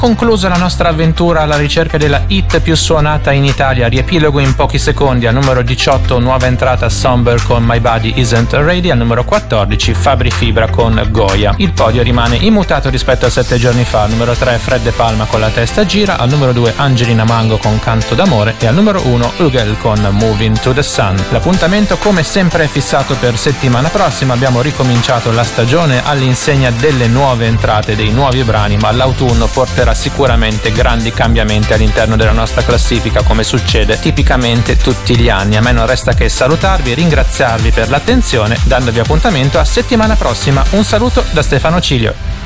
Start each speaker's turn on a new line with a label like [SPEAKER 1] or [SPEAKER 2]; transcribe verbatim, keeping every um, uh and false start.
[SPEAKER 1] Conclusa la nostra avventura alla ricerca della hit più suonata in Italia, riepilogo in pochi secondi. Al numero diciotto nuova entrata Somber con My Body Isn't Ready, al numero quattordici Fabri Fibra con Goya. Il podio rimane immutato rispetto a sette giorni fa. Al numero tre Fred De Palma con La testa gira, al numero due Angelina Mango con Canto d'amore e al numero uno Ugel con Moving to the Sun. L'appuntamento come sempre è fissato per settimana prossima. Abbiamo ricominciato la stagione all'insegna delle nuove entrate, dei nuovi brani, ma l'autunno porterà sicuramente grandi cambiamenti all'interno della nostra classifica, come succede tipicamente tutti gli anni. A me non resta che salutarvi e ringraziarvi per l'attenzione, dandovi appuntamento a settimana prossima. Un saluto da Stefano Cilio.